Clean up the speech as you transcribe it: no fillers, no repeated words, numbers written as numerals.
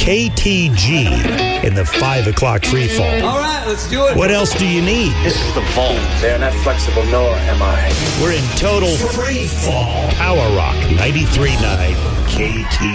KTG in the 5 o'clock free fall. All right, let's do it. What else do you need? This is the vault. They're not flexible, nor am I. We're in total free fall. Power Rock 93.9 KTG.